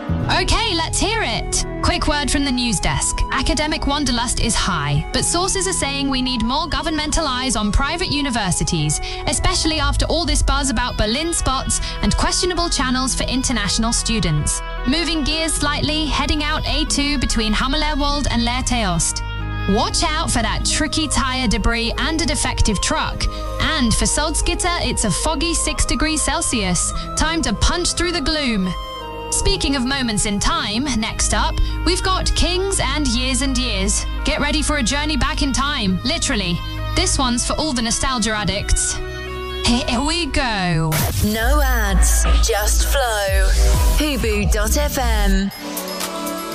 Okay, let's hear it. Quick word from the news desk. Academic wanderlust is high, but sources are saying we need more governmental eyes on private universities, especially after all this buzz about Berlin spots and questionable channels for international students. Moving gears slightly, heading out A2 between Hammerlehrwald and Lehrte-Ost. Watch out for that tricky tyre debris and a defective truck. And for Salzgitter, it's a foggy 6 degrees Celsius. Time to punch through the gloom. Speaking of moments in time, next up, we've got Kings and Years. Get ready for a journey back in time, literally. This one's for all the nostalgia addicts. Here we go. No ads, just flow. Hubu.fm.